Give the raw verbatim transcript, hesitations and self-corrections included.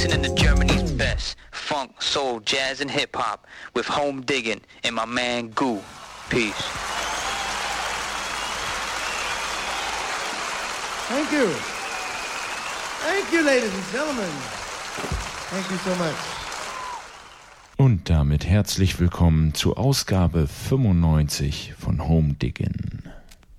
listening to Germany's best funk, soul, jazz, and hip hop with Home Digging and my man Goo. Peace. Thank you. Thank you, ladies and gentlemen. Thank you so much. Und damit herzlich willkommen zu Ausgabe fünfundneunzig von Home Diggin'.